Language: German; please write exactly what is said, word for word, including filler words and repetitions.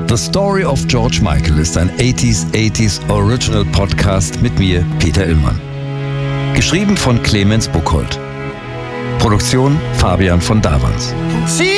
The Story of George Michael ist ein achtziger achtziger Original Podcast mit mir, Peter Illmann. Geschrieben von Clemens Buchholz. Produktion Fabian von Davans.